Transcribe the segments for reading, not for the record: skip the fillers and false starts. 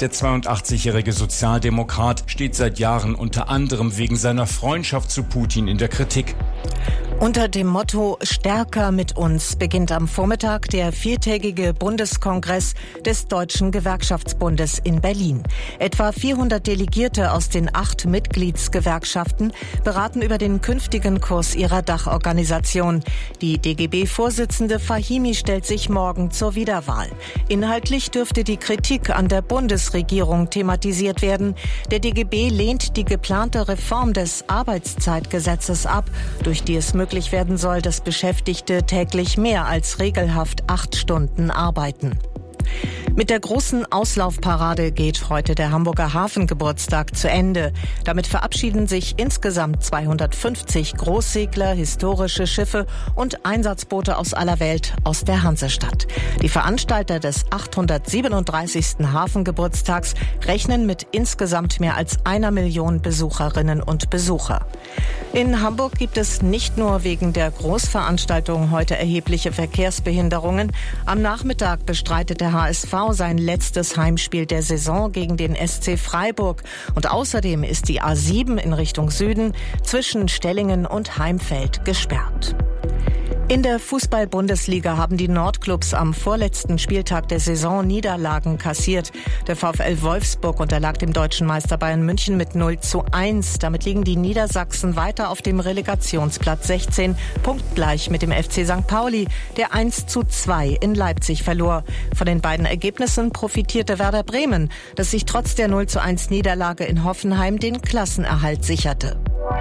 Der 82-jährige Sozialdemokrat steht seit Jahren unter anderem wegen seiner Freundschaft zu Putin in der Kritik. Unter dem Motto »Stärker mit uns« beginnt am Vormittag der viertägige Bundeskongress des Deutschen Gewerkschaftsbundes in Berlin. Etwa 400 Delegierte aus den 8 Mitgliedsgewerkschaften beraten über den künftigen Kurs ihrer Dachorganisation. Die DGB-Vorsitzende Fahimi stellt sich morgen zur Wiederwahl. Inhaltlich dürfte die Kritik an der Bundesregierung thematisiert werden. Der DGB lehnt die geplante Reform des Arbeitszeitgesetzes ab, durch die es möglich werden soll, dass Beschäftigte täglich mehr als regelhaft 8 Stunden arbeiten. Mit der großen Auslaufparade geht heute der Hamburger Hafengeburtstag zu Ende. Damit verabschieden sich insgesamt 250 Großsegler, historische Schiffe und Einsatzboote aus aller Welt aus der Hansestadt. Die Veranstalter des 837. Hafengeburtstags rechnen mit insgesamt mehr als 1 Million Besucherinnen und Besucher. In Hamburg gibt es nicht nur wegen der Großveranstaltung heute erhebliche Verkehrsbehinderungen. Am Nachmittag bestreitet der HSV sein letztes Heimspiel der Saison gegen den SC Freiburg. Und außerdem ist die A7 in Richtung Süden zwischen Stellingen und Heimfeld gesperrt. In der Fußball-Bundesliga haben die Nordclubs am vorletzten Spieltag der Saison Niederlagen kassiert. Der VfL Wolfsburg unterlag dem deutschen Meister Bayern München mit 0:1. Damit liegen die Niedersachsen weiter auf dem Relegationsplatz 16, punktgleich mit dem FC St. Pauli, der 1:2 in Leipzig verlor. Von den beiden Ergebnissen profitierte Werder Bremen, das sich trotz der 0:1 Niederlage in Hoffenheim den Klassenerhalt sicherte.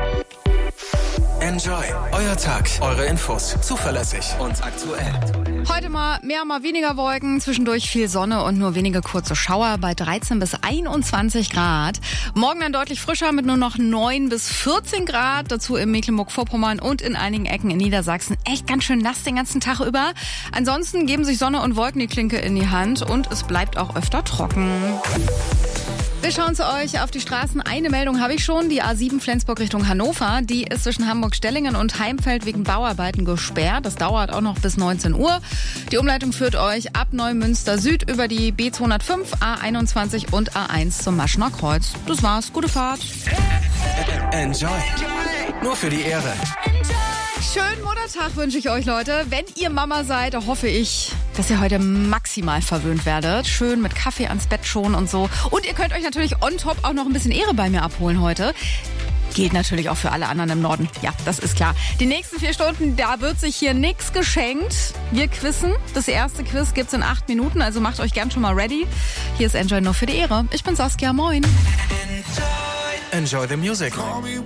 Enjoy. Euer Tag. Eure Infos. Zuverlässig und aktuell. Heute mal mehr, mal weniger Wolken. Zwischendurch viel Sonne und nur wenige kurze Schauer bei 13 bis 21 Grad. Morgen dann deutlich frischer mit nur noch 9 bis 14 Grad. Dazu in Mecklenburg-Vorpommern und in einigen Ecken in Niedersachsen echt ganz schön nass den ganzen Tag über. Ansonsten geben sich Sonne und Wolken die Klinke in die Hand und es bleibt auch öfter trocken. Wir schauen zu euch auf die Straßen. Eine Meldung habe ich schon. Die A7 Flensburg Richtung Hannover. Die ist zwischen Hamburg-Stellingen und Heimfeld wegen Bauarbeiten gesperrt. Das dauert auch noch bis 19 Uhr. Die Umleitung führt euch ab Neumünster Süd über die B205, A21 und A1 zum Maschener Kreuz. Das war's. Gute Fahrt. Enjoy. Nur für die Ehre. Schönen Muttertag wünsche ich euch, Leute. Wenn ihr Mama seid, hoffe ich, dass ihr heute maximal verwöhnt werdet. Schön mit Kaffee ans Bett schon und so. Und ihr könnt euch natürlich on top auch noch ein bisschen Ehre bei mir abholen heute. Gilt natürlich auch für alle anderen im Norden. Ja, das ist klar. Die nächsten 4 Stunden, da wird sich hier nichts geschenkt. Wir quizzen. Das erste Quiz gibt's in 8 Minuten, also macht euch gern schon mal ready. Hier ist Enjoy nur für die Ehre. Ich bin Saskia, moin. Enjoy the music.